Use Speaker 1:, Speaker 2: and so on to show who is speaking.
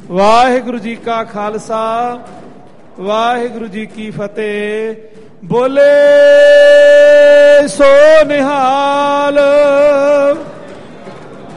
Speaker 1: ਵਾਹਿਗੁਰੂ ਜੀ ਕਾ ਖਾਲਸਾ ਵਾਹਿਗੁਰੂ ਜੀ ਕੀ ਫਤਿਹ। ਬੋਲੇ ਸੋ ਨਿਹਾਲ।